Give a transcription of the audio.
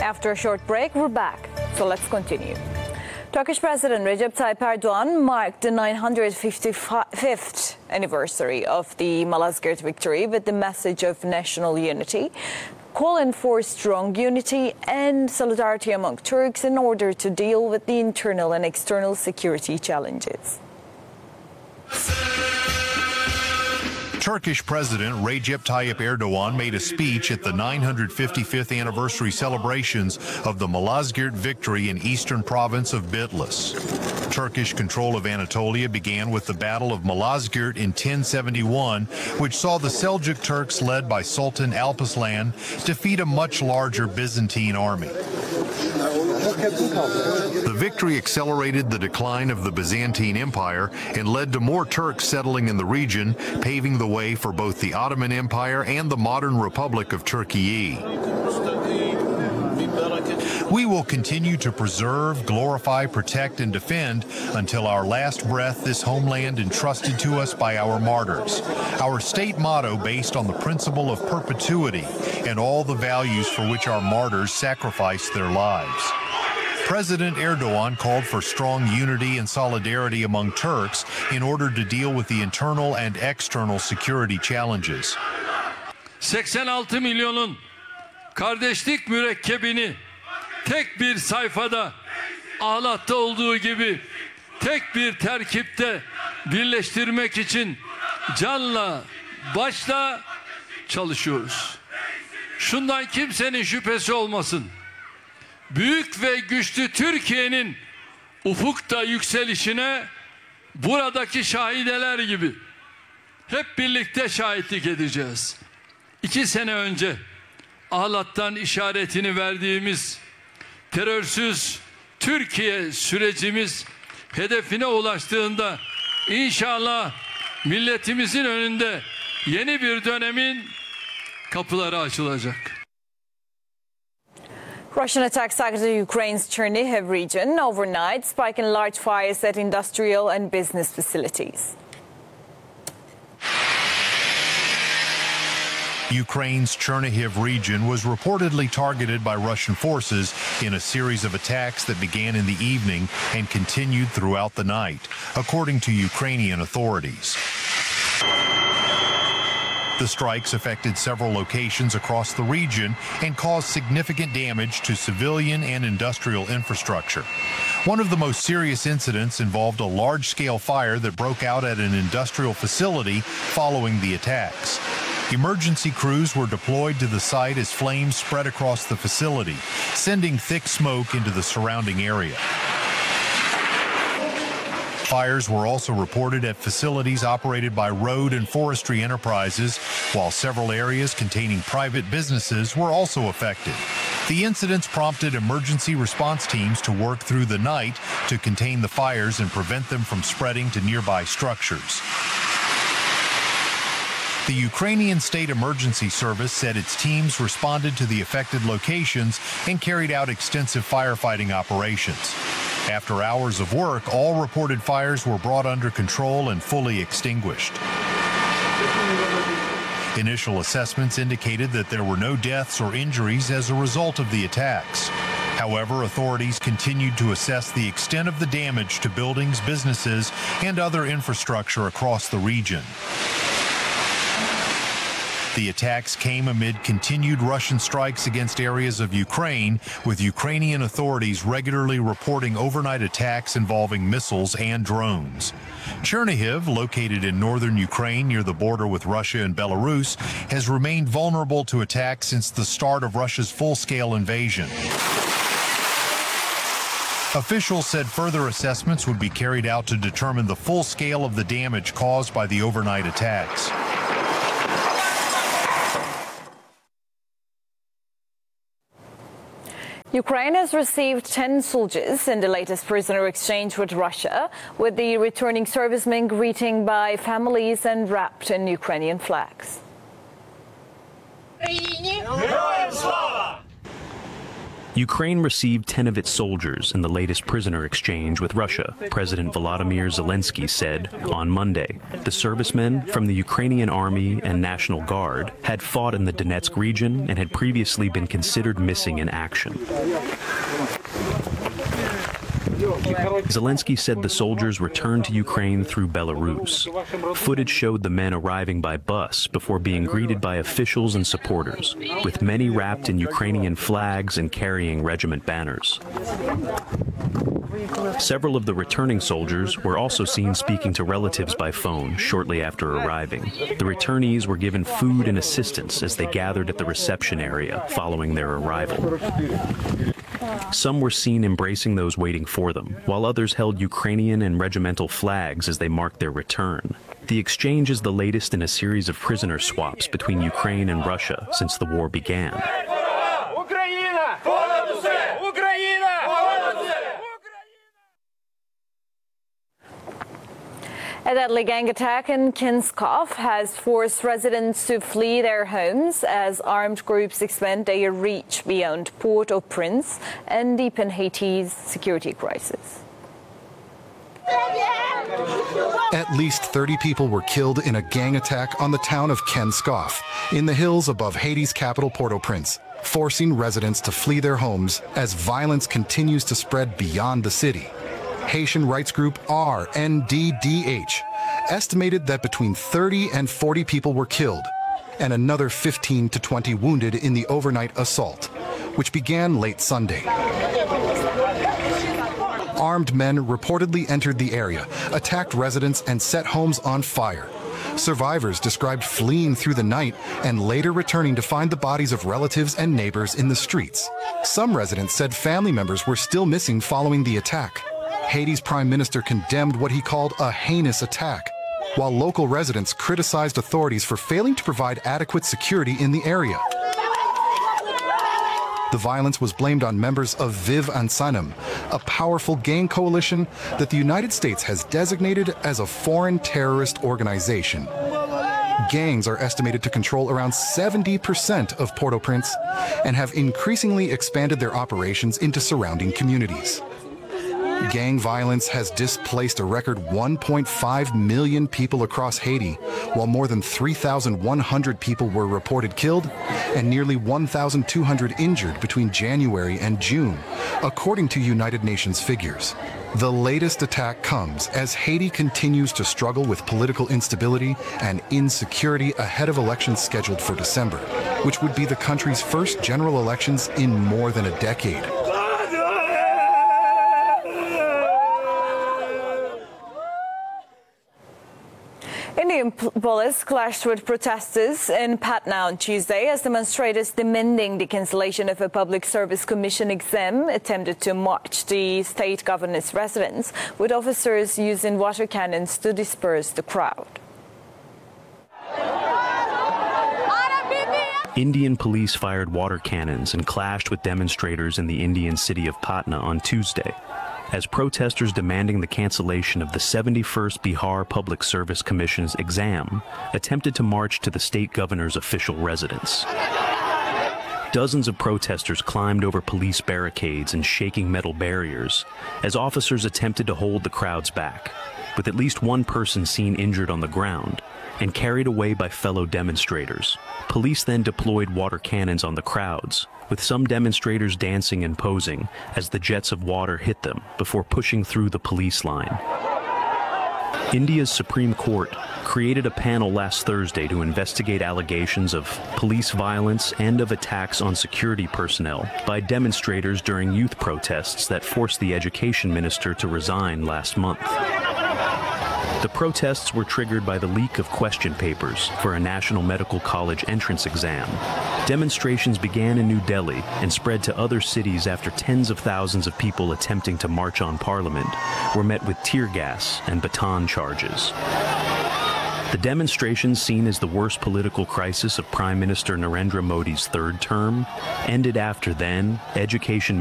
After a short break, we're back. So let's continue. Turkish President Recep Tayyip Erdogan marked the 955th anniversary of the Malazgirt victory with the message of national unity, calling for strong unity and solidarity among Turks in order to deal with the internal and external security challenges. Turkish President Recep Tayyip Erdogan made a speech at the 955th anniversary celebrations of the Malazgirt victory in eastern province of Bitlis. Turkish control of Anatolia began with the Battle of Malazgirt in 1071, which saw the Seljuk Turks led by Sultan Alparslan defeat a much larger Byzantine army. The victory accelerated the decline of the Byzantine Empire and led to more Turks settling in the region, paving the way for both the Ottoman Empire and the modern Republic of Turkey. We will continue to preserve, glorify, protect, and defend until our last breath this homeland entrusted to us by our martyrs. Our state motto based on the principle of perpetuity and all the values for which our martyrs sacrificed their lives. President Erdogan called for strong unity and solidarity among Turks in order to deal with the internal and external security challenges. 86 milyonun kardeşlik mürekkebini tek bir sayfada Ahlat'ta olduğu gibi tek bir terkipte birleştirmek için canla başla çalışıyoruz. Şundan kimsenin şüphesi olmasın. Büyük ve güçlü Türkiye'nin ufukta yükselişine buradaki şahideler gibi hep birlikte şahitlik edeceğiz. 2 sene önce Ahlat'tan işaretini verdiğimiz terörsüz Türkiye sürecimiz hedefine ulaştığında inşallah milletimizin önünde yeni bir dönemin kapıları açılacak. Russian attacks targeted Ukraine's Chernihiv region overnight, sparking large fires at industrial and business facilities. Ukraine's Chernihiv region was reportedly targeted by Russian forces in a series of attacks that began in the evening and continued throughout the night, according to Ukrainian authorities. The strikes affected several locations across the region and caused significant damage to civilian and industrial infrastructure. One of the most serious incidents involved a large-scale fire that broke out at an industrial facility following the attacks. Emergency crews were deployed to the site as flames spread across the facility, sending thick smoke into the surrounding area. Fires were also reported at facilities operated by road and forestry enterprises, while several areas containing private businesses were also affected. The incidents prompted emergency response teams to work through the night to contain the fires and prevent them from spreading to nearby structures. The Ukrainian State Emergency Service said its teams responded to the affected locations and carried out extensive firefighting operations. After hours of work, all reported fires were brought under control and fully extinguished. Initial assessments indicated that there were no deaths or injuries as a result of the attacks. However, authorities continued to assess the extent of the damage to buildings, businesses, and other infrastructure across the region. The attacks came amid continued Russian strikes against areas of Ukraine, with Ukrainian authorities regularly reporting overnight attacks involving missiles and drones. Chernihiv, located in northern Ukraine near the border with Russia and Belarus, has remained vulnerable to attacks since the start of Russia's full-scale invasion. Officials said further assessments would be carried out to determine the full scale of the damage caused by the overnight attacks. Ukraine has received 10 soldiers in the latest prisoner exchange with Russia, with the returning servicemen greeted by families and wrapped in Ukrainian flags. Ukraine received 10 of its soldiers in the latest prisoner exchange with Russia, President Volodymyr Zelensky said on Monday. The servicemen from the Ukrainian Army and National Guard had fought in the Donetsk region and had previously been considered missing in action. Zelensky said the soldiers returned to Ukraine through Belarus. Footage showed the men arriving by bus before being greeted by officials and supporters, with many wrapped in Ukrainian flags and carrying regiment banners. Several of the returning soldiers were also seen speaking to relatives by phone shortly after arriving. The returnees were given food and assistance as they gathered at the reception area following their arrival. Some were seen embracing those waiting for them, while others held Ukrainian and regimental flags as they marked their return. The exchange is the latest in a series of prisoner swaps between Ukraine and Russia since the war began. A deadly gang attack in Kinskov has forced residents to flee their homes as armed groups expand their reach beyond Port-au-Prince and deepen Haiti's security crisis. At least 30 people were killed in a gang attack on the town of Kinskov in the hills above Haiti's capital Port-au-Prince, forcing residents to flee their homes as violence continues to spread beyond the city. Haitian rights group RNDDH estimated that between 30 and 40 people were killed and another 15 to 20 wounded in the overnight assault, which began late Sunday. Armed men reportedly entered the area, attacked residents, and set homes on fire. Survivors described fleeing through the night and later returning to find the bodies of relatives and neighbors in the streets. Some residents said family members were still missing following the attack. Haiti's prime minister condemned what he called a heinous attack, while local residents criticized authorities for failing to provide adequate security in the area. The violence was blamed on members of Vive Ensemble, a powerful gang coalition that the United States has designated as a foreign terrorist organization. Gangs are estimated to control around 70% of Port-au-Prince and have increasingly expanded their operations into surrounding communities. Gang violence has displaced a record 1.5 million people across Haiti, while more than 3,100 people were reported killed and nearly 1,200 injured between January and June, according to United Nations figures. The latest attack comes as Haiti continues to struggle with political instability and insecurity ahead of elections scheduled for December, which would be the country's first general elections in more than a decade. Indian police clashed with protesters in Patna on Tuesday as demonstrators demanding the cancellation of a public service commission exam attempted to march the state governor's residence, with officers using water cannons to disperse the crowd. Indian police fired water cannons and clashed with demonstrators in the Indian city of Patna on Tuesday, as protesters demanding the cancellation of the 71st Bihar Public Service Commission's exam attempted to march to the state governor's official residence. Dozens of protesters climbed over police barricades and shaking metal barriers as officers attempted to hold the crowds back, with at least one person seen injured on the ground and carried away by fellow demonstrators. Police then deployed water cannons on the crowds, with some demonstrators dancing and posing as the jets of water hit them before pushing through the police line. India's Supreme Court created a panel last Thursday to investigate allegations of police violence and of attacks on security personnel by demonstrators during youth protests that forced the education minister to resign last month. The protests were triggered by the leak of question papers for a National Medical College entrance exam. Demonstrations began in New Delhi and spread to other cities after tens of thousands of people attempting to march on Parliament were met with tear gas and baton charges. The demonstrations, seen as the worst political crisis of Prime Minister Narendra Modi's third term, ended after then education